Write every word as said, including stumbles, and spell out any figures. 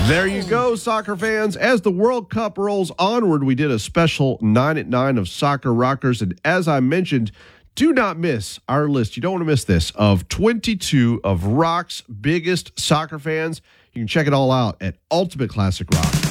There you go, soccer fans. As the World Cup rolls onward, we did a special nine at nine of Soccer Rockers. And as I mentioned, do not miss our list. You don't want to miss this of twenty-two of rock's biggest soccer fans. You can check it all out at Ultimate Classic Rock.